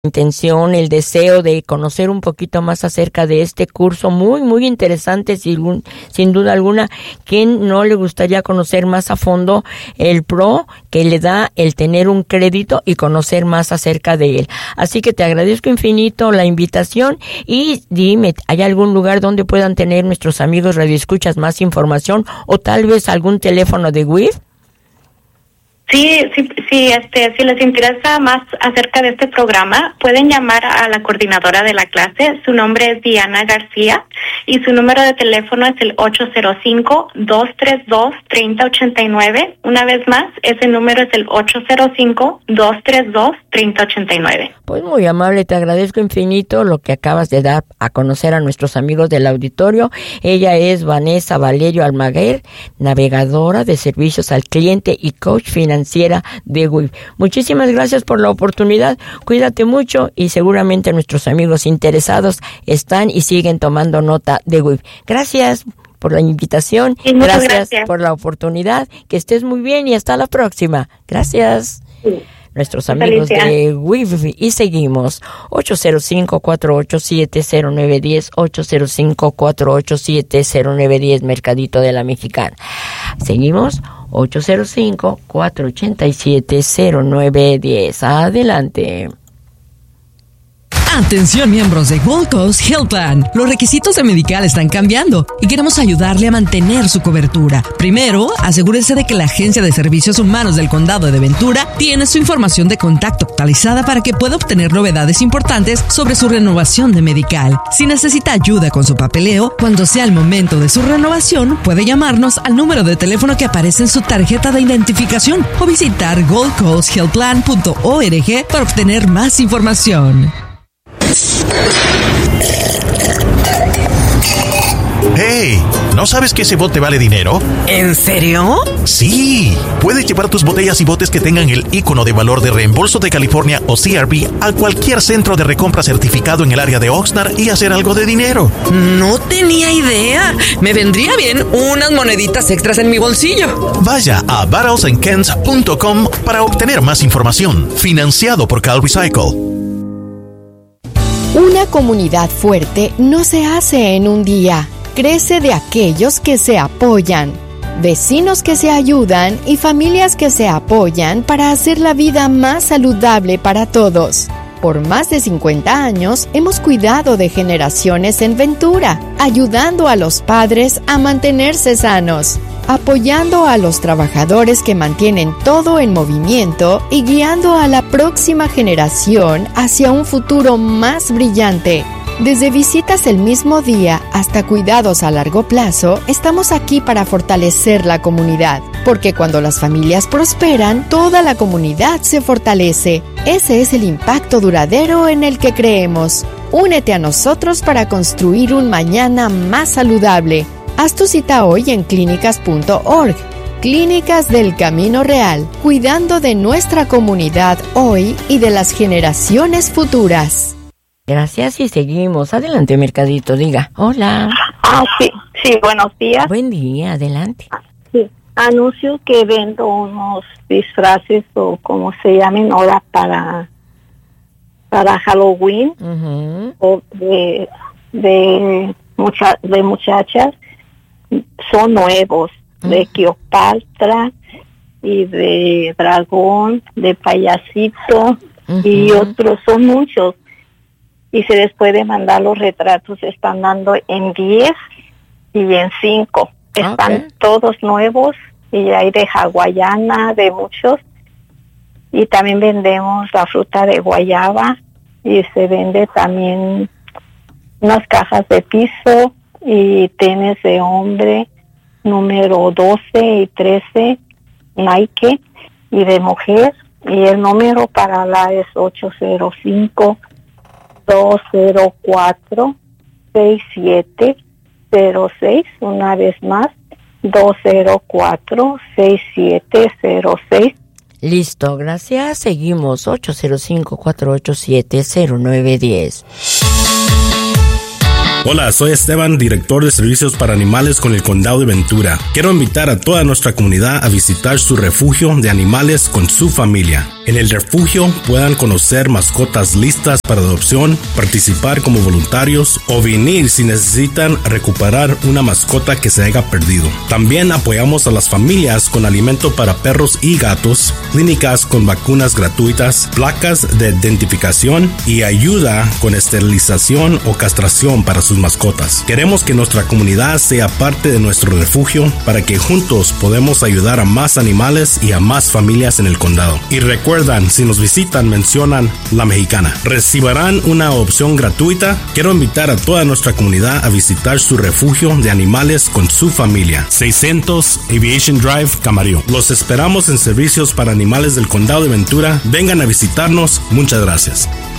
intención, el deseo de conocer un poquito más acerca de este curso muy, muy interesante, sin duda alguna. ¿Quién no le gustaría conocer más a fondo el pro que le da el tener un crédito y conocer más acerca de él? Así que te agradezco infinito la invitación y dime, ¿hay algún lugar donde puedan tener nuestros amigos radioescuchas más información o tal vez algún teléfono de WIF? Sí, si les interesa más acerca de este programa, pueden llamar a la coordinadora de la clase. Su nombre es Diana García y su número de teléfono es el 805-232-3089. Una vez más, ese número es el 805-232-3089. Pues muy amable, te agradezco infinito lo que acabas de dar a conocer a nuestros amigos del auditorio. Ella es Vanessa Valerio Almaguer, navegadora de servicios al cliente y coach financiera de WIF. Muchísimas gracias por la oportunidad, cuídate mucho y seguramente nuestros amigos interesados están y siguen tomando nota de WIF. Gracias por la invitación, gracias por la oportunidad, que estés muy bien y hasta la próxima. Gracias. Sí. Nuestros amigos de WIF y seguimos 805-487-0910, 805-487-0910, Mercadito de la Mexicana. Seguimos 805-487-0910. Adelante. Atención miembros de Gold Coast Health Plan. Los requisitos de Medical están cambiando y queremos ayudarle a mantener su cobertura. Primero, asegúrese de que la Agencia de Servicios Humanos del Condado de Ventura tiene su información de contacto actualizada para que pueda obtener novedades importantes sobre su renovación de Medical. Si necesita ayuda con su papeleo, cuando sea el momento de su renovación, puede llamarnos al número de teléfono que aparece en su tarjeta de identificación o visitar goldcoasthealthplan.org para obtener más información. ¡Hey! ¿No sabes que ese bote vale dinero? ¿En serio? Sí. Puedes llevar tus botellas y botes que tengan el ícono de valor de reembolso de California o CRB a cualquier centro de recompra certificado en el área de Oxnard y hacer algo de dinero. No tenía idea. Me vendría bien unas moneditas extras en mi bolsillo. Vaya a barrelsandcans.com para obtener más información. Financiado por Cal Recycle. Una comunidad fuerte no se hace en un día. Crece de aquellos que se apoyan, vecinos que se ayudan y familias que se apoyan para hacer la vida más saludable para todos. Por más de 50 años hemos cuidado de generaciones en Ventura, ayudando a los padres a mantenerse sanos, apoyando a los trabajadores que mantienen todo en movimiento y guiando a la próxima generación hacia un futuro más brillante. Desde visitas el mismo día hasta cuidados a largo plazo, estamos aquí para fortalecer la comunidad, porque cuando las familias prosperan, toda la comunidad se fortalece. Ese es el impacto duradero en el que creemos. Únete a nosotros para construir un mañana más saludable. Haz tu cita hoy en clínicas.org. Clínicas del Camino Real, cuidando de nuestra comunidad hoy y de las generaciones futuras. Gracias y seguimos. Adelante, Mercadito, diga. Hola. Sí, buenos días. Buen día, adelante. Sí, anuncio que vendo unos disfraces o como se llamen ahora para Halloween, o de muchachas. Son nuevos, de Cleopatra y de dragón, de payasito y otros, son muchos. Y se les puede mandar los retratos, están dando en 10 y en 5. Están todos nuevos y hay de hawaiana, de muchos. Y también vendemos la fruta de guayaba y se vende también unas cajas de piso y tenis de hombre número 12 y 13 Nike y de mujer. Y el número para la es 805-204-6706, una vez más, 204-6706. Listo, gracias. Seguimos, 805-487-0910. Hola, soy Esteban, director de servicios para animales con el Condado de Ventura. Quiero invitar a toda nuestra comunidad a visitar su refugio de animales con su familia. En el refugio puedan conocer mascotas listas para adopción, participar como voluntarios o venir si necesitan recuperar una mascota que se haya perdido. También apoyamos a las familias con alimento para perros y gatos, clínicas con vacunas gratuitas, placas de identificación y ayuda con esterilización o castración para sus mascotas. Queremos que nuestra comunidad sea parte de nuestro refugio para que juntos podamos ayudar a más animales y a más familias en el condado. Y recuerdan, si nos visitan, mencionan La Mexicana. Recibirán una opción gratuita. Quiero invitar a toda nuestra comunidad a visitar su refugio de animales con su familia. 600 Aviation Drive, Camarillo. Los esperamos en servicios para animales del condado de Ventura. Vengan a visitarnos. Muchas gracias.